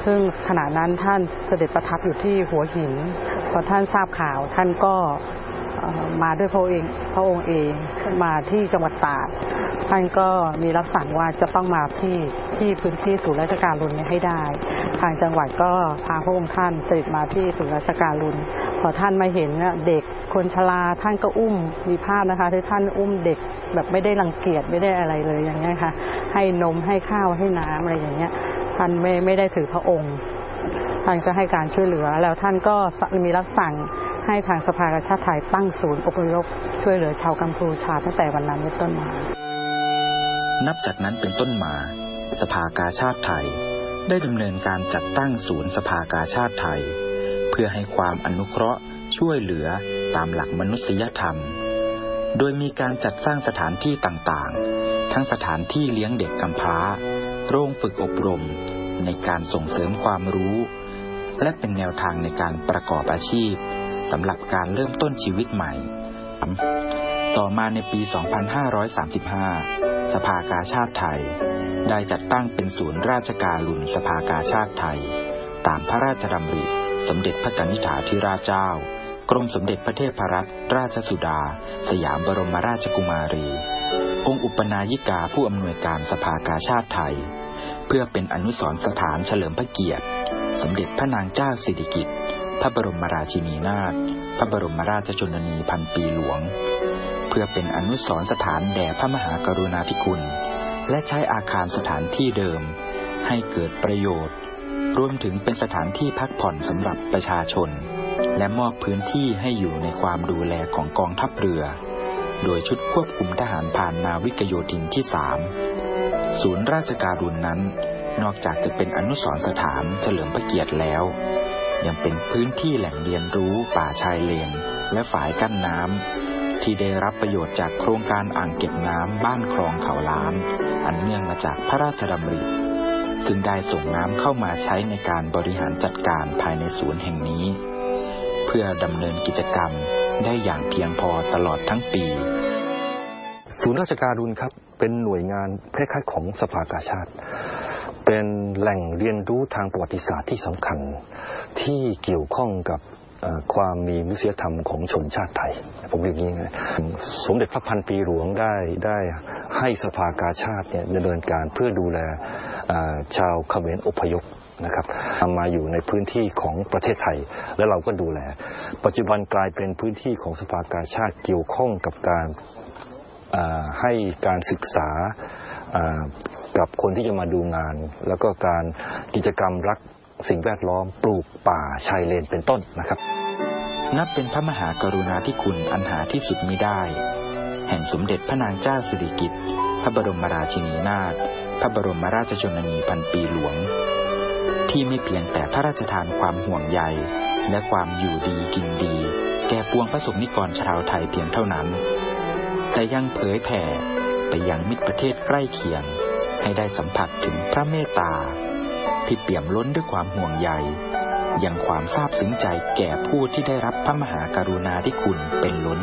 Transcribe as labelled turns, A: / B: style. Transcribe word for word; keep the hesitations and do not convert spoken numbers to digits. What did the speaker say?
A: ซึ่งขณะนั้นท่านเสด็จประทับอยู่ที่หัวหินพอท่านทราบข่าวท่านก็มาด้วยพระองค์เองพระองค์เองมาที่จังหวัดตราดท่านก็มีรับสั่งว่าจะต้องมาที่ที่พื้นที่ศูนย์ราชการรุนให้ได้ทางจังหวัดก็พาพระองค์ท่านเสด็จมาที่ศูนย์ราชการรุนพอท่านมาเห็นเด็กคนชราท่านก็อุ้มมีภาพนะคะที่ท่านอุ้มเด็กแบบไม่ได้รังเกียจไม่ได้อะไรเลยอย่างเงี้ยค่ะให้นมให้ข้าวให้น้ำอะไรอย่างเงี้ยท่านไม่ไม่ได้ถือพระองค์ท่านก็ให้การช่วยเหลือแล้วท่านก็มีรับสั่งให้ทางสภากาชาดไทยตั้งศูนย์อพยพช่วยเหลือชาวกัมพูชาตั้งแต่วันนั้นเป็นต้นมา
B: นับจากนั้นเป็นต้นมาสภากาชาดไทยได้ดำเนินการจัดตั้งศูนย์สภากาชาดไทยเพื่อให้ความอนุเคราะห์ช่วยเหลือตามหลักมนุษยธรรมโดยมีการจัดสร้างสถานที่ต่างๆทั้งสถานที่เลี้ยงเด็กกำพร้าโรงฝึกอบรมในการส่งเสริมความรู้และเป็นแนวทางในการประกอบอาชีพสำหรับการเริ่มต้นชีวิตใหม่ต่อมาในปี สองพันห้าร้อยสามสิบห้า สภากาชาดไทยได้จัดตั้งเป็นศูนย์ราชการุณสภากาชาดไทยตามพระราชดำริสมเด็จพระกนิษฐาธิราชเจ้ากรมสมเด็จพระเทพรัตนราชสุดาสยามบรมราชกุมารีองค์อุปนายิกาผู้อำนวยการสภากาชาดไทยเพื่อเป็นอนุสรณ์สถานเฉลิมพระเกียรติสมเด็จพระนางเจ้าสิริกิติ์พระบรมราชินีนาถพระบรมราชชนนีพันปีหลวงเพื่อเป็นอนุสรณ์สถานแด่พระมหากรุณาธิคุณและใช้อาคารสถานที่เดิมให้เกิดประโยชน์รวมถึงเป็นสถานที่พักผ่อนสำหรับประชาชนและมอบพื้นที่ให้อยู่ในความดูแลของกองทัพเรือโดยชุดควบคุมทหารพรานนาวิกโยธินที่สามศูนย์ราชการุณนั้นนอกจากจะเป็นอนุสรณ์สถานเฉลิมพระเกียรติแล้วยังเป็นพื้นที่แหล่งเรียนรู้ป่าชายเลนและฝายกั้นน้ำที่ได้รับประโยชน์จากโครงการอ่างเก็บน้ำบ้านคลองเขาล้านอันเนื่องมาจากพระราชดำริซึ่งได้ส่งน้ำเข้ามาใช้ในการบริหารจัดการภายในศูนย์แห่งนี้เพื่อดำเนินกิจกรรมได้อย่างเพียงพอตลอดทั้งปี
C: ศูนย์ราชการุณครับเป็นหน่วยงานคล้ายๆของสภากาชาดเป็นแหล่งเรียนรู้ทางประวัติศาสตร์ที่สำคัญที่เกี่ยวข้องกับความมีมนุษยธรรมของชนชาติไทยผมเรียกอย่างนี้นะสมเด็จพระพันปีหลวงได้ได้ให้สภากาชาดเนี่ยดำเนินการเพื่อดูแลชาวเขมรอพยพนะครับมาอยู่ในพื้นที่ของประเทศไทยและเราก็ดูแลปัจจุบันกลายเป็นพื้นที่ของสภากาชาดเกี่ยวข้องกับการให้การศึกษากับคนที่จะมาดูงานแล้วก็การกิจกรรมรักสิ่งแวดล้อมปลูกป่าชายเลนเป็นต้นนะครับ
B: นับเป็นพระมหากรุณาธิคุณอันหาที่สุดมิได้แห่งสมเด็จพระนางเจ้าสิริกิติ์พระบรมราชินีนาถพระบรมราชชนนีพันปีหลวงที่ไม่เพียงแต่พระราชทานความห่วงใยและความอยู่ดีกินดีแก่ปวงประสบนิกรชาวไทยเพียงเท่านั้นแต่ยังเผยแผ่ไปยังมิตรประเทศใกล้เคียงให้ได้สัมผัสถึงพระเมตตาที่เปี่ยมล้นด้วยความห่วงใยยังความซาบซึ้งใจแก่ผู้ที่ได้รับพระมหากรุณาธิคุณเป็นล้น